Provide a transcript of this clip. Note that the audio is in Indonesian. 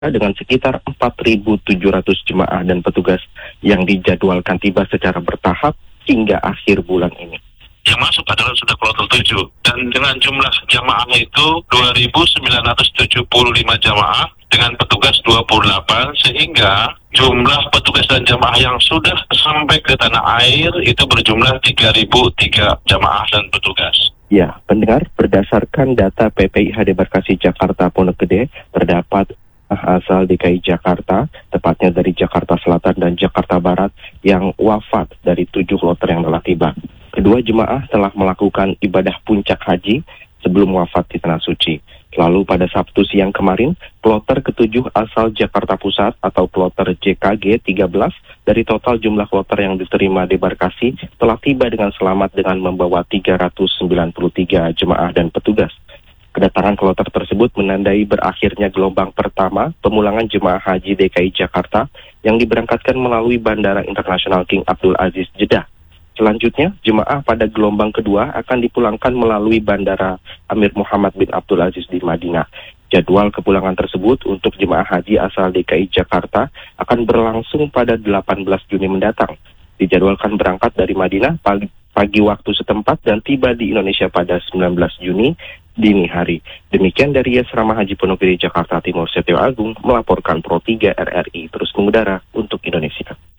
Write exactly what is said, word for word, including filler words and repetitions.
dengan sekitar empat ribu tujuh ratus jemaah dan petugas yang dijadwalkan tiba secara bertahap hingga akhir bulan ini. Yang masuk adalah sudah kloter tujuh, dan dengan jumlah jamaah itu dua ribu sembilan ratus tujuh puluh lima jamaah dengan petugas dua puluh delapan, sehingga jumlah petugas dan jamaah yang sudah sampai ke tanah air itu berjumlah tiga ribu tiga jamaah dan petugas. Ya, pendengar, berdasarkan data P P I H Debarkasi Jakarta Pondok Gede, terdapat asal D K I Jakarta, tepatnya dari Jakarta Selatan dan Jakarta Barat, yang wafat dari tujuh kloter yang telah tiba. Kedua jemaah telah melakukan ibadah puncak haji sebelum wafat di Tanah Suci. Lalu pada Sabtu siang kemarin, kloter ketujuh asal Jakarta Pusat atau kloter J K G tiga belas dari total jumlah kloter yang diterima debarkasi telah tiba dengan selamat dengan membawa tiga ratus sembilan puluh tiga jemaah dan petugas. Kedatangan kloter tersebut menandai berakhirnya gelombang pertama pemulangan jemaah haji D K I Jakarta yang diberangkatkan melalui Bandara Internasional King Abdul Aziz Jeddah. Selanjutnya, jemaah pada gelombang kedua akan dipulangkan melalui Bandara Amir Muhammad bin Abdul Aziz di Madinah. Jadwal kepulangan tersebut untuk jemaah haji asal D K I Jakarta akan berlangsung pada delapan belas Juni mendatang. Dijadwalkan berangkat dari Madinah pagi, pagi waktu setempat dan tiba di Indonesia pada sembilan belas Juni dini hari. Demikian dari Asrama Haji Pondok Gede Jakarta Timur, Setio Agung melaporkan Pro tiga R R I terus mengudara untuk Indonesia.